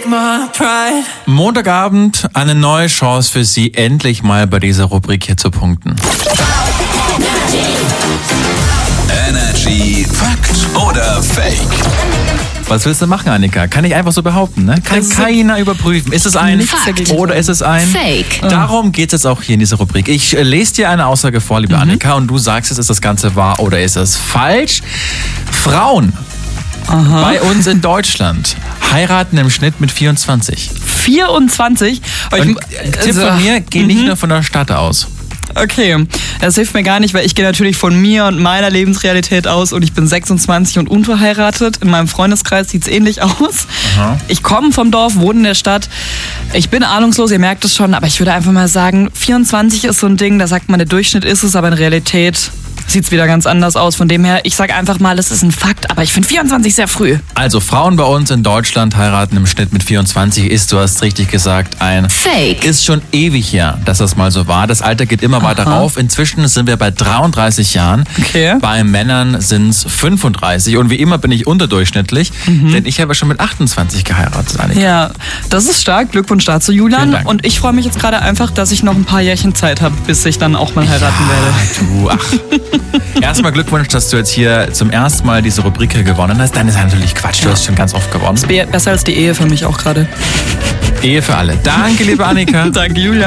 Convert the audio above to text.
Montagabend, eine neue Chance für Sie, endlich mal bei dieser Rubrik hier zu punkten. Energy Fakt oder Fake? Was willst du machen, Annika? Kann ich einfach so behaupten, ne? Kann keiner überprüfen. Ist es ein Fakt oder ist es ein Fake? Darum geht es jetzt auch hier in dieser Rubrik. Ich lese dir eine Aussage vor, liebe Annika, und du sagst jetzt, ist das Ganze wahr oder ist es falsch? Frauen bei uns in Deutschland heiraten im Schnitt mit 24. 24? Und Tipp von mir, geh nicht nur von der Stadt aus. Okay, das hilft mir gar nicht, weil ich gehe natürlich von mir und meiner Lebensrealität aus und ich bin 26 und unverheiratet. In meinem Freundeskreis sieht es ähnlich aus. Aha. Ich komme vom Dorf, wohne in der Stadt. Ich bin ahnungslos, ihr merkt es schon, aber ich würde einfach mal sagen, 24 ist so ein Ding, da sagt man, der Durchschnitt ist es, aber in Realität sieht es wieder ganz anders aus. Von dem her, ich sage einfach mal, das ist ein Fakt, aber ich finde 24 sehr früh. Also Frauen bei uns in Deutschland heiraten im Schnitt mit 24 ist, du hast richtig gesagt, ein Fake. Ist schon ewig her, dass das mal so war. Das Alter geht immer weiter rauf. Inzwischen sind wir bei 33 Jahren. Okay. Bei Männern sind es 35. Und wie immer bin ich unterdurchschnittlich, denn ich habe schon mit 28 geheiratet, Annika. Ja, das ist stark. Glückwunsch dazu, Vielen Julian. Dank. Und ich freue mich jetzt gerade einfach, dass ich noch ein paar Jährchen Zeit habe, bis ich dann auch mal heiraten werde. Erstmal Glückwunsch, dass du jetzt hier zum ersten Mal diese Rubrik hier gewonnen hast. Dann ist natürlich Quatsch, du hast schon ganz oft gewonnen. Besser als die Ehe für mich auch gerade. Ehe für alle. Danke, liebe Annika. Danke, Julian.